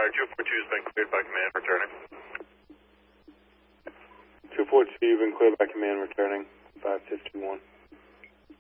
242 has been cleared by command, returning. 242, you've been cleared by command, returning. 551.